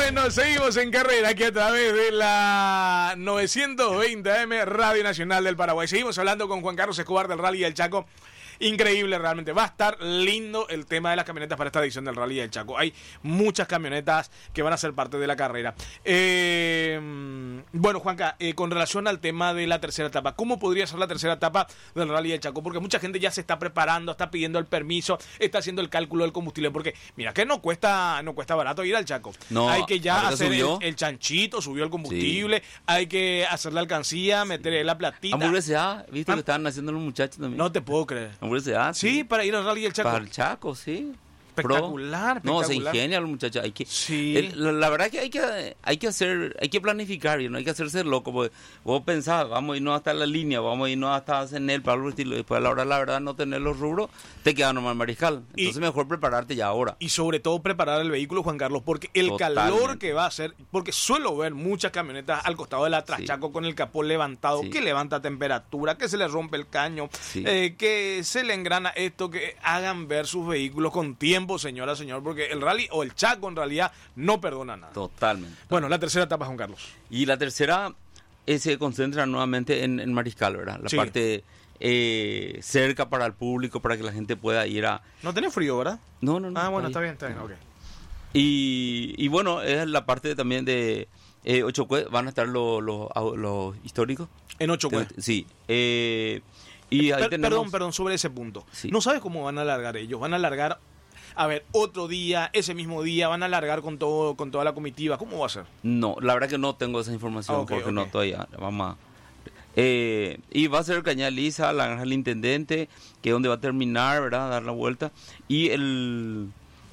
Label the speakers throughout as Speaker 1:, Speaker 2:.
Speaker 1: Bueno, seguimos en carrera aquí a través de la 920 AM Radio Nacional del Paraguay. Seguimos hablando con Juan Carlos Escobar del Rally del Chaco. Increíble realmente, va a estar lindo el tema de las camionetas para esta edición del Rally del Chaco. Hay muchas camionetas que van a ser parte de la carrera. Bueno, Juanca, con relación al tema de la tercera etapa, ¿cómo podría ser la tercera etapa del Rally del Chaco? Porque mucha gente ya se está preparando, está pidiendo el permiso, está haciendo el cálculo del combustible, porque mira que no cuesta barato ir al Chaco.
Speaker 2: No,
Speaker 1: hay que ya hacer
Speaker 2: el
Speaker 1: chanchito, subió el combustible,
Speaker 2: sí.
Speaker 1: Hay que hacer la alcancía, meter la platita.
Speaker 2: Hamburguesa, ¿viste lo que estaban haciendo los muchachos también?
Speaker 1: No te puedo creer.
Speaker 2: Hamburguesa,
Speaker 1: sí, para ir al Rally del Chaco.
Speaker 2: Para el Chaco, sí.
Speaker 1: Espectacular.
Speaker 2: No, se ingenia los muchachos. Hay que,
Speaker 1: sí.
Speaker 2: La verdad que hay que planificar, ¿no? Hay que hacerse loco. Porque vos pensás, vamos a irnos hasta la línea, vamos a irnos hasta Cenel, para algo estilo. Después a la hora, la verdad, no tener los rubros, te queda nomás Mariscal. Entonces mejor prepararte ya ahora.
Speaker 1: Y sobre todo preparar el vehículo, Juan Carlos, porque el
Speaker 2: Totalmente.
Speaker 1: calor que va a hacer, porque suelo ver muchas camionetas al costado de la Trachaco con el capó levantado, que levanta temperatura, que se le rompe el caño, que se le engrana esto, que hagan ver sus vehículos con tiempo, señora, señor, porque el Rally o el Chaco en realidad no perdona nada.
Speaker 2: Totalmente.
Speaker 1: Bueno, la tercera etapa, Juan Carlos.
Speaker 2: Y la tercera se concentra nuevamente en Mariscal, ¿verdad? La parte cerca para el público, para que la gente pueda ir a...
Speaker 1: No tenés frío, ¿verdad?
Speaker 2: No.
Speaker 1: Ah, bueno, está bien, ok.
Speaker 2: Y bueno, es la parte también de Ochocue, van a estar los históricos.
Speaker 1: En Ochocue.
Speaker 2: Sí. Y ahí tenemos...
Speaker 1: Perdón, sobre ese punto.
Speaker 2: Sí.
Speaker 1: ¿No sabes cómo van a alargar ellos? Van a alargar, a ver, otro día, ese mismo día, van a alargar con toda la comitiva. ¿Cómo va a ser?
Speaker 2: No, la verdad que no tengo esa información, porque no todavía. Vamos a... y va a ser Cañada Lisa, la granja del intendente, que es donde va a terminar, ¿verdad? Dar la vuelta. Y el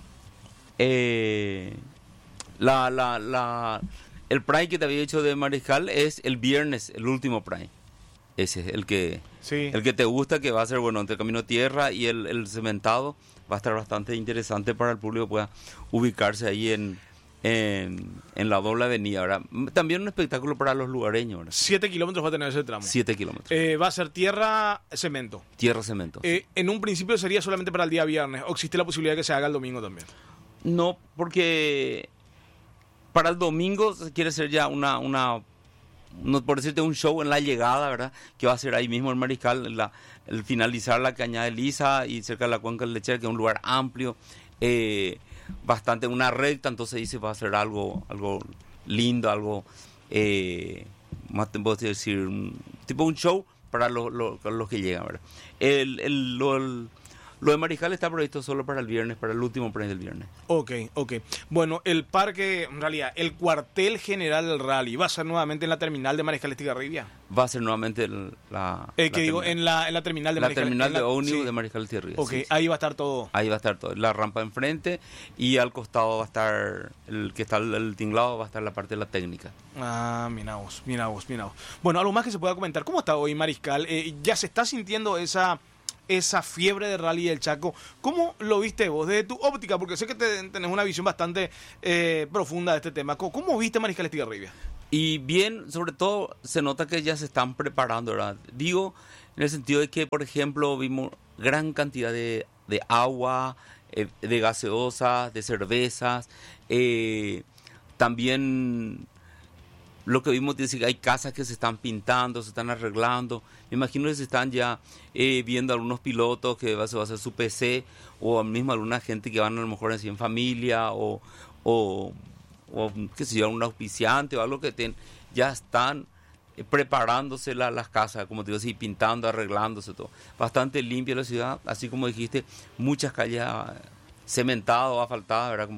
Speaker 2: Pride que te había hecho de Mariscal es el viernes, el último Pride. Ese es el que te gusta, que va a ser, bueno, entre Camino Tierra y el cementado. Va a estar bastante interesante para el público que pueda ubicarse ahí en la doble avenida, ¿verdad? También un espectáculo para los lugareños, ¿verdad?
Speaker 1: 7 kilómetros va a tener ese tramo.
Speaker 2: 7 kilómetros.
Speaker 1: Va a ser tierra, cemento.
Speaker 2: Tierra, cemento.
Speaker 1: En un principio sería solamente para el día viernes, ¿o existe la posibilidad de que se haga el domingo también?
Speaker 2: No, porque para el domingo se quiere hacer ya no, por decirte, un show en la llegada, ¿verdad? Que va a ser ahí mismo el Mariscal, el finalizar la Cañada de Lisa y cerca de la Cuenca del Lechera, que es un lugar amplio, bastante una recta, entonces dice va a ser algo lindo, algo más te puedo decir, tipo un show para los que llegan, ¿verdad? Lo de Mariscal está previsto solo para el viernes, para el último Pride del viernes. Ok.
Speaker 1: Bueno, el parque, en realidad, el cuartel general del Rally, ¿va a ser nuevamente en la terminal de Mariscal Estigarribia?
Speaker 2: Va a ser nuevamente en la
Speaker 1: terminal de
Speaker 2: Mariscal. La terminal de ómnibus de Mariscal Estigarribia.
Speaker 1: Ok, sí. Ahí va a estar todo.
Speaker 2: Ahí va a estar todo. La rampa enfrente y al costado va a estar, el tinglado va a estar la parte de la técnica.
Speaker 1: Ah, mira vos. Bueno, algo más que se pueda comentar. ¿Cómo está hoy Mariscal? ¿Ya se está sintiendo esa fiebre de Rally del Chaco? ¿Cómo lo viste vos desde tu óptica? Porque sé que tenés una visión bastante profunda de este tema. ¿Cómo viste Mariscal Estigarribia?
Speaker 2: Y bien, sobre todo se nota que ya se están preparando, ¿verdad? Digo, en el sentido de que, por ejemplo, vimos gran cantidad de agua, de gaseosas, de cervezas, también... Lo que vimos es que hay casas que se están pintando, se están arreglando. Me imagino que se están ya viendo algunos pilotos que se va a hacer su PC, o mismo alguna gente que van a lo mejor así en familia, o qué sé yo, un auspiciante o algo que ya están preparándose las casas, como te digo, así, pintando, arreglándose todo. Bastante limpia la ciudad, así como dijiste, muchas calles cementadas o asfaltadas, ¿verdad?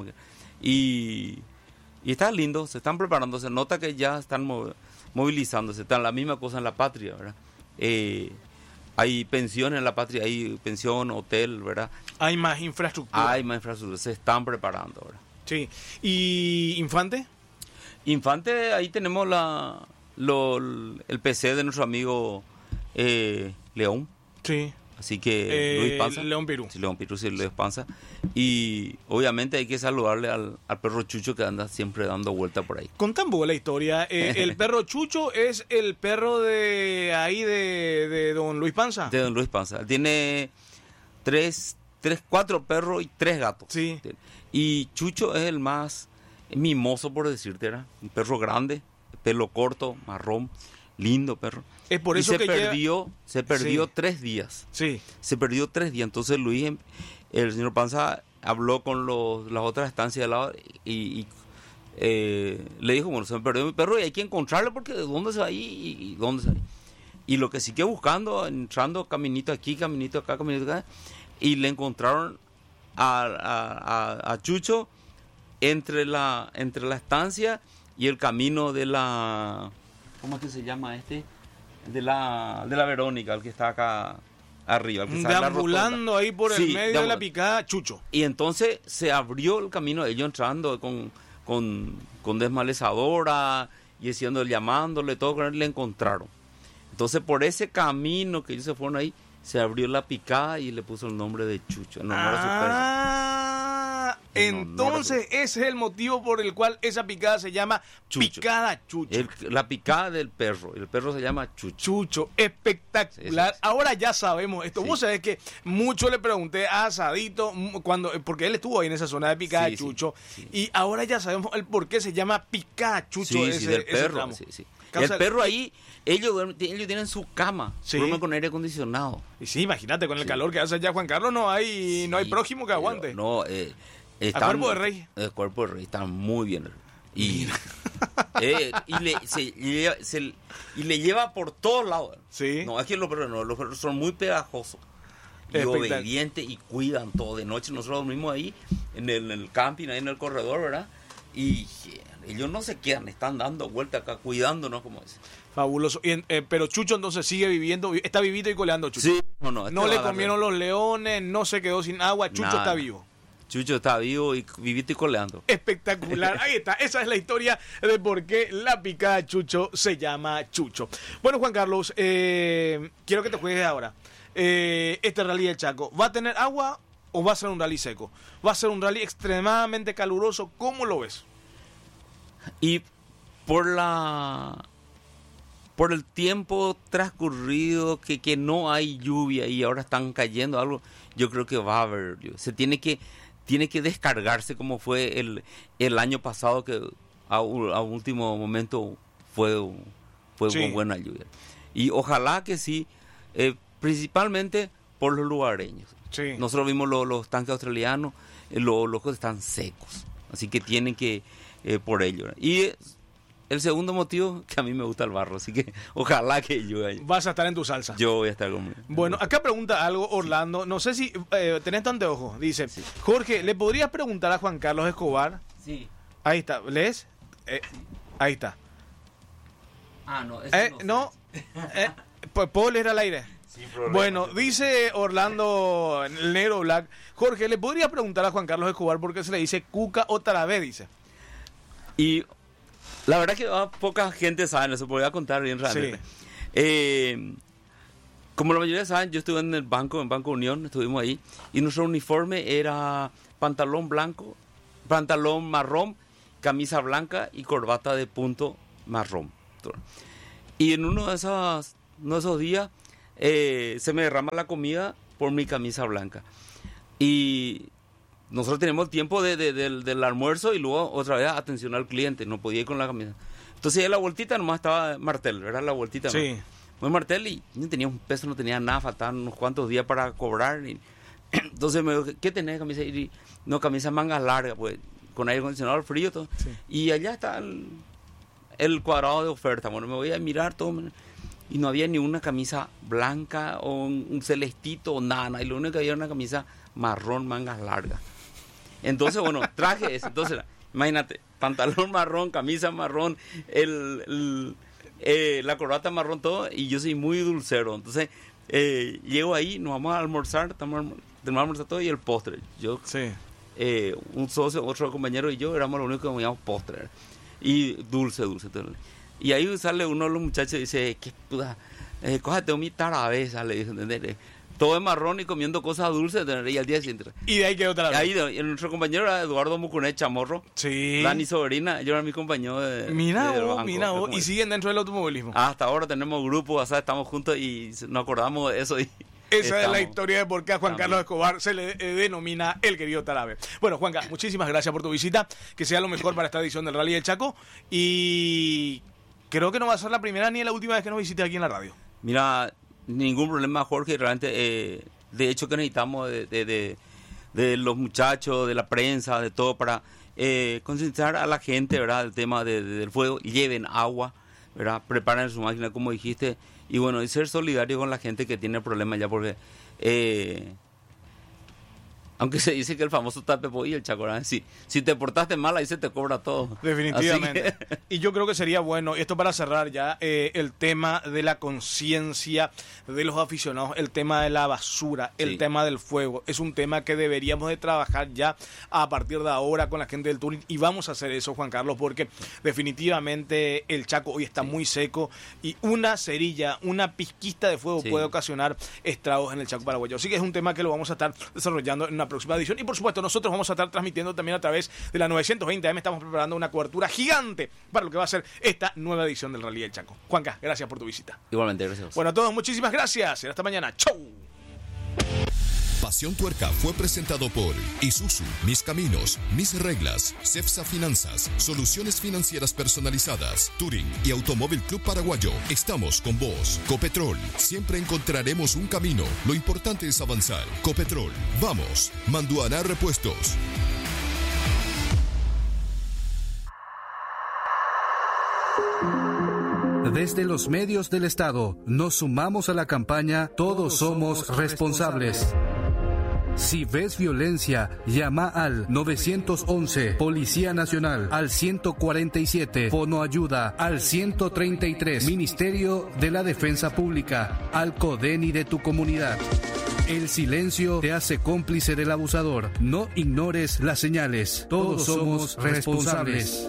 Speaker 2: Y está lindo, se están preparando, se nota que ya están movilizándose, está la misma cosa en La Patria, ¿verdad? Hay pensiones en La Patria, hay pensión, hotel, ¿verdad?
Speaker 1: Hay más infraestructura.
Speaker 2: Se están preparando, ¿verdad?
Speaker 1: Sí. ¿Y Infante?
Speaker 2: Infante, ahí tenemos el PC de nuestro amigo León.
Speaker 1: Sí.
Speaker 2: Así que Luis Panza.
Speaker 1: León Pirú.
Speaker 2: Sí, León Pirú, sí, Luis Panza. Y obviamente hay que saludarle al perro Chucho que anda siempre dando vuelta por ahí.
Speaker 1: Contá un poco la historia. ¿El perro Chucho es el perro de ahí de don Luis Panza?
Speaker 2: De don Luis Panza. Tiene 4 perros y 3 gatos.
Speaker 1: Sí.
Speaker 2: Y Chucho es el más mimoso por decirte, era un perro grande, pelo corto, marrón, lindo perro.
Speaker 1: Es por
Speaker 2: y
Speaker 1: eso
Speaker 2: se
Speaker 1: que
Speaker 2: perdió, se perdió
Speaker 1: Sí.
Speaker 2: 3 días.
Speaker 1: Sí.
Speaker 2: Se perdió 3 días. Entonces Luis, el señor Panza, habló con las otras estancias de lado y le dijo, bueno, se me perdió mi perro y hay que encontrarlo porque ¿de dónde se va ahí? ¿Y dónde se va ahí? Y lo que sigue buscando, entrando caminito aquí, caminito acá, caminito acá, y le encontraron a Chucho entre la estancia y el camino de la... ¿Cómo es que se llama este? De la Verónica, el que está acá arriba. El que sale de la
Speaker 1: Deambulando ahí por el
Speaker 2: Sí,
Speaker 1: medio de la
Speaker 2: deambulando.
Speaker 1: picada, Chucho.
Speaker 2: Y entonces se abrió el camino, ellos entrando con desmalezadora y haciendo, llamándole, todo, con él le encontraron. Entonces por ese camino que ellos se fueron ahí, se abrió la picada y le puso el nombre de Chucho, en honor a su perro.
Speaker 1: Ah,
Speaker 2: En honor
Speaker 1: entonces ese es el motivo por el cual esa picada se llama
Speaker 2: Chucho.
Speaker 1: picada Chucho.
Speaker 2: La picada del perro, el perro se llama Chucho.
Speaker 1: Chucho, espectacular.
Speaker 2: Sí, sí, sí.
Speaker 1: Ahora ya sabemos esto.
Speaker 2: Sí.
Speaker 1: Vos sabés que mucho le pregunté a Asadito porque él estuvo ahí en esa zona de picada
Speaker 2: Sí, sí,
Speaker 1: Chucho.
Speaker 2: sí.
Speaker 1: Y ahora ya sabemos el por qué se llama picada Chucho.
Speaker 2: Sí,
Speaker 1: ese,
Speaker 2: sí, del
Speaker 1: ese
Speaker 2: perro.
Speaker 1: tramo.
Speaker 2: Sí, sí.
Speaker 1: Causa-
Speaker 2: El perro ahí, ellos tienen su cama,
Speaker 1: Sí.
Speaker 2: duermen con aire acondicionado.
Speaker 1: Y sí, imagínate, con el
Speaker 2: Sí.
Speaker 1: calor que hace allá Juan Carlos, no hay
Speaker 2: Sí,
Speaker 1: prójimo que
Speaker 2: pero
Speaker 1: aguante.
Speaker 2: No,
Speaker 1: Cuerpo de Rey.
Speaker 2: El cuerpo de rey está muy bien. Y, y le lleva por todos lados.
Speaker 1: Sí.
Speaker 2: No, es que los perros son muy pegajosos. Y
Speaker 1: Espectacular.
Speaker 2: obedientes y cuidan todo. De noche nosotros dormimos ahí en el camping, ahí en el corredor, ¿verdad? Y ellos no se quedan, están dando vueltas acá, cuidándonos, como dicen.
Speaker 1: Fabuloso. Pero Chucho entonces sigue viviendo, está vivito y coleando Chucho.
Speaker 2: Sí, no,
Speaker 1: No le comieron los leones, no se quedó sin agua, Chucho
Speaker 2: Nada.
Speaker 1: está vivo.
Speaker 2: Chucho está vivo y vivito y coleando.
Speaker 1: Espectacular, ahí está, esa es la historia de por qué la picada Chucho se llama Chucho. Bueno, Juan Carlos, quiero que te juegues ahora. Este rally del Chaco, ¿va a tener agua o va a ser un rally seco? Va a ser un rally extremadamente caluroso, ¿cómo lo ves?
Speaker 2: Y por el tiempo transcurrido que no hay lluvia y ahora están cayendo algo, yo creo que va a haber. Tiene que descargarse como fue el año pasado, que a último momento fue
Speaker 1: Sí.
Speaker 2: con buena lluvia. Y ojalá que sí, principalmente por los lugareños.
Speaker 1: Sí.
Speaker 2: Nosotros vimos los tanques australianos, los locos están secos, así que tienen que, por ello. Y el segundo motivo, que a mí me gusta el barro, así que ojalá que llueva.
Speaker 1: Vas a estar en tu salsa.
Speaker 2: Yo voy a estar con...
Speaker 1: Bueno, acá pregunta algo Orlando, no sé si tenés tanto ojo, dice,
Speaker 2: Sí.
Speaker 1: Jorge, ¿le podrías preguntar a Juan Carlos Escobar?
Speaker 2: Sí.
Speaker 1: Ahí está, ¿lees? Ahí está.
Speaker 2: Ah, no,
Speaker 1: No, ¿puedo leer al aire?
Speaker 2: Sin problema.
Speaker 1: Bueno, dice Orlando, el negro Black, Jorge, ¿le podría preguntar a Juan Carlos Escobar por qué se le dice Cuca otra vez? Dice.
Speaker 2: Y la verdad que poca gente sabe eso, voy a contar bien realmente. Como la mayoría saben, yo estuve en el banco, en Banco Unión, estuvimos ahí, y nuestro uniforme era pantalón blanco, pantalón marrón, camisa blanca y corbata de punto marrón. Y en uno de esos días se me derrama la comida por mi camisa blanca. Y nosotros tenemos el tiempo del almuerzo y luego otra vez atención al cliente, no podía ir con la camisa. Entonces, en la vueltita nomás estaba Martel, ¿verdad? La vueltita.
Speaker 1: Sí.
Speaker 2: Fue Martel y no tenía un peso, no tenía nada, faltaban unos cuantos días para cobrar. Entonces me dijo, ¿qué tenés, camisa? Y, no, camisa manga larga, pues, con aire acondicionado, frío, todo.
Speaker 1: Sí.
Speaker 2: Y allá está el cuadrado de oferta. Bueno, me voy a mirar todo. Y no había ni una camisa blanca o un celestito o nada. Y lo único que había era una camisa marrón, mangas largas. Entonces, bueno, traje ese. Entonces, imagínate, pantalón marrón, camisa marrón, la corbata marrón, todo. Y yo soy muy dulcero. Entonces, llego ahí, nos vamos a almorzar, tenemos a almorzar todo y el postre. Yo,
Speaker 1: Sí.
Speaker 2: un socio, otro compañero y yo éramos los únicos que comíamos postre. Y dulce. Y ahí sale uno de los muchachos y dice, ¿qué puta? Cójate mi tarabeza, le dice, ¿entendés? Todo es marrón y comiendo cosas dulces, ¿entendés? Y al día siguiente.
Speaker 1: Y de ahí quedó otra vez.
Speaker 2: Y ahí nuestro compañero era Eduardo Mucunet Chamorro.
Speaker 1: Sí.
Speaker 2: Dani Soberina, yo era mi compañero de
Speaker 1: Mira
Speaker 2: del
Speaker 1: vos,
Speaker 2: banco,
Speaker 1: mira vos.
Speaker 2: como
Speaker 1: Y siguen dentro del automovilismo.
Speaker 2: hasta ahora tenemos grupos, o sea, estamos juntos y nos acordamos de eso. Y
Speaker 1: Esa es la historia de por qué a Juan Carlos Escobar se le denomina el querido Tarabe. Bueno, Juanca, muchísimas gracias por tu visita. Que sea lo mejor para esta edición del Rally del Chaco. Y creo que no va a ser la primera ni la última vez que nos visites aquí en la radio.
Speaker 2: Mira, ningún problema, Jorge. Realmente, de hecho, que necesitamos de los muchachos, de la prensa, de todo, para concientizar a la gente, ¿verdad? El tema del fuego. Lleven agua, ¿verdad? Preparen su máquina, como dijiste. Y bueno, y ser solidario con la gente que tiene problemas ya, porque aunque se dice que el famoso tape y el chacorán, si te portaste mal, ahí se te cobra todo.
Speaker 1: Definitivamente. Y yo creo que sería bueno, esto para cerrar ya, el tema de la conciencia de los aficionados, el tema de la basura, el tema del fuego. Es un tema que deberíamos de trabajar ya a partir de ahora con la gente del touring. Y vamos a hacer eso, Juan Carlos, porque definitivamente el Chaco hoy está muy seco y una cerilla, una pizquita de fuego puede ocasionar estragos en el Chaco paraguayo. Así que es un tema que lo vamos a estar desarrollando en una próxima edición. Y por supuesto, nosotros vamos a estar transmitiendo también a través de la 920 AM. Estamos preparando una cobertura gigante para lo que va a ser esta nueva edición del Rally del Chaco. Juanca, gracias por tu visita.
Speaker 2: Igualmente, gracias.
Speaker 1: Bueno, a todos, muchísimas gracias. Y hasta mañana. ¡Chau!
Speaker 3: Pasión Tuerca fue presentado por Isuzu, Mis Caminos, Mis Reglas, Cepsa Finanzas, Soluciones Financieras Personalizadas, Touring y Automóvil Club Paraguayo. Estamos con vos. Copetrol, siempre encontraremos un camino. Lo importante es avanzar. Copetrol, vamos. Manduaná Repuestos.
Speaker 4: Desde los medios del Estado, nos sumamos a la campaña Todos somos responsables. Si ves violencia, llama al 911, Policía Nacional, al 147, Fono Ayuda, al 133, Ministerio de la Defensa Pública, al CODENI de tu comunidad. El silencio te hace cómplice del abusador. No ignores las señales. Todos somos responsables.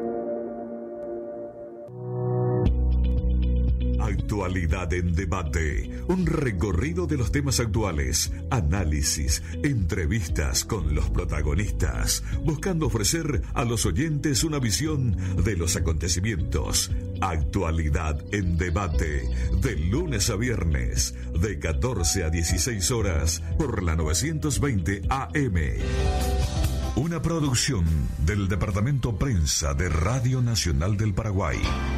Speaker 5: Actualidad en debate, un recorrido de los temas actuales, análisis, entrevistas con los protagonistas, buscando ofrecer a los oyentes una visión de los acontecimientos. Actualidad en debate, de lunes a viernes, de 14 a 16 horas, por la 920 AM. Una producción del Departamento Prensa de Radio Nacional del Paraguay.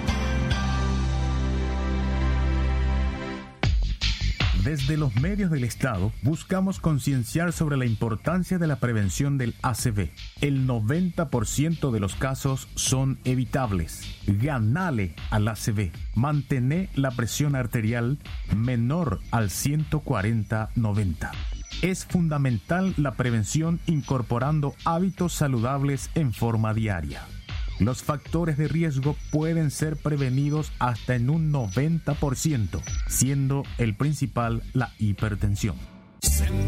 Speaker 6: Desde los medios del Estado buscamos concienciar sobre la importancia de la prevención del ACV. El 90% de los casos son evitables. Ganale al ACV. Mantener la presión arterial menor al 140/90. Es fundamental la prevención incorporando hábitos saludables en forma diaria. Los factores de riesgo pueden ser prevenidos hasta en un 90%, siendo el principal la hipertensión.